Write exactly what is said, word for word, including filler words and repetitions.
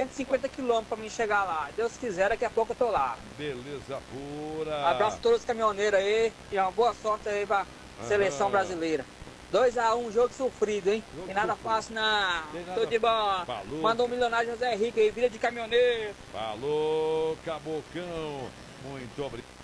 cento e cinquenta quilômetros pra mim chegar lá. Deus quiser, daqui a pouco eu tô lá. Beleza pura. Abraço a todos os caminhoneiros aí e uma boa sorte aí pra Aham. seleção brasileira. dois a um, jogo sofrido, hein? Jogo Tem nada sofrido. fácil, não. Tem nada Tudo de bom. Falou. Manda um milionário José Henrique aí, vida de caminhoneiro. Falou, Cabocão. Muito obrigado.